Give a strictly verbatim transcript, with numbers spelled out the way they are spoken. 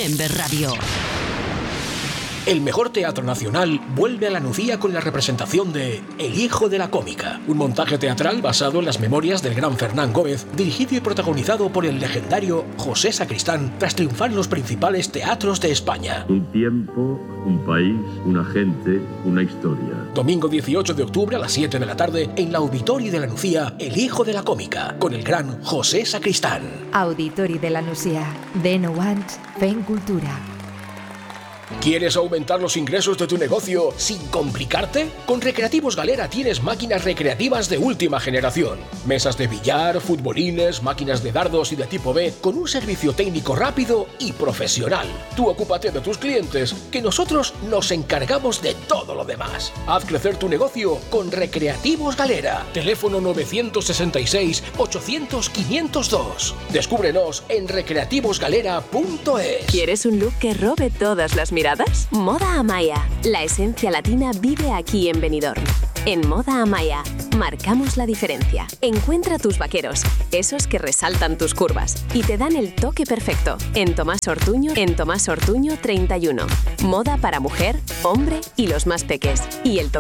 Remember Radio. El mejor teatro nacional vuelve a la Nucía con la representación de El hijo de la cómica, un montaje teatral basado en las memorias del gran Fernán Gómez, dirigido y protagonizado por el legendario José Sacristán, tras triunfar en los principales teatros de España. Un tiempo, un país, una gente, una historia. Domingo dieciocho de octubre a las siete de la tarde en la Auditori de la Nucía, El hijo de la cómica, con el gran José Sacristán. Auditori de la Nucía, de Nouans, Fent Cultura. ¿Quieres aumentar los ingresos de tu negocio sin complicarte? Con Recreativos Galera tienes máquinas recreativas de última generación. Mesas de billar, futbolines, máquinas de dardos y de tipo B, con un servicio técnico rápido y profesional. Tú ocúpate de tus clientes, que nosotros nos encargamos de todo lo demás. Haz crecer tu negocio con Recreativos Galera. Teléfono nueve seis seis, ochocientos, quinientos dos. Descúbrenos en recreativos galera punto es. ¿Quieres un look que robe todas las miradas? Moda Amaya. La esencia latina vive aquí en Benidorm. En Moda Amaya marcamos la diferencia. Encuentra tus vaqueros, esos que resaltan tus curvas y te dan el toque perfecto. En Tomás Ortuño, en Tomás Ortuño treinta y uno. Moda para mujer, hombre y los más peques. Y el toque